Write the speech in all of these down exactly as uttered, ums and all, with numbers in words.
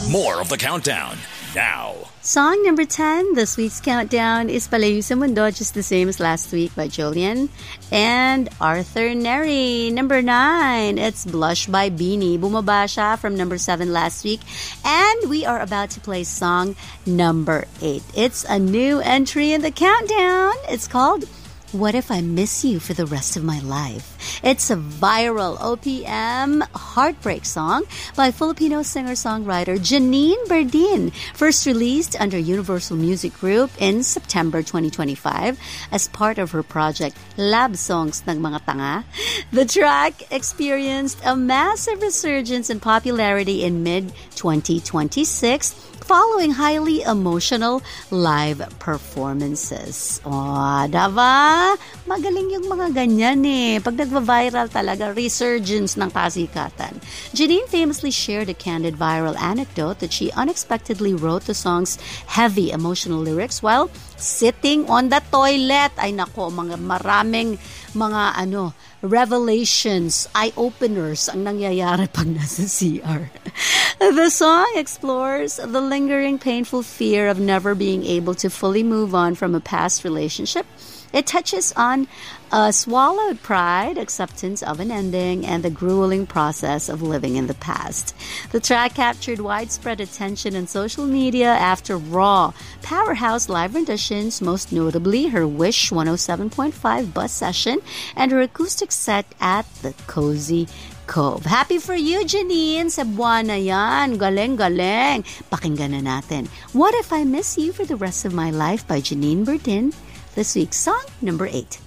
More of the countdown now. Song number ten this week's countdown is Palayo sa Mundo, just the same as last week by Julian and Arthur Neri. Number nine, it's Blush by Beanie. Bumaba siya from number seven last week. And we are about to play song number eight. It's a new entry in the countdown. It's called What If I Miss You for the Rest of My Life? It's a viral O P M heartbreak song by Filipino singer-songwriter Janine Berdin, first released under Universal Music Group in September twenty twenty-five as part of her project Lab Songs ng Mga Tanga. The track experienced a massive resurgence in popularity in mid twenty twenty-six following highly emotional live performances. Oh, diba? Magaling yung mga ganyan eh. Pag nagva-viral talaga, resurgence ng pasikatan. Janine famously shared a candid viral anecdote that she unexpectedly wrote the song's heavy emotional lyrics while sitting on the toilet. Ay nako, mga maraming mga ano, revelations, eye-openers ang nangyayari pag nasa C R. The song explores the lingering painful fear of never being able to fully move on from a past relationship. It touches on a swallowed pride, acceptance of an ending, and the grueling process of living in the past. The track captured widespread attention on social media after raw, powerhouse live renditions, most notably her Wish one oh seven point five bus session and her acoustic set at the Cozy Cove. Happy for you, Janine! Sa buwan na yan. Galing-galing. Pakinggan na natin. What If I Miss You for the Rest of My Life by Janine Berdin. This week's song, number eight.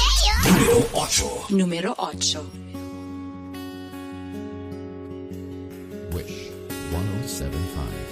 Numero ocho. Numero ocho. Wish one oh seven point five.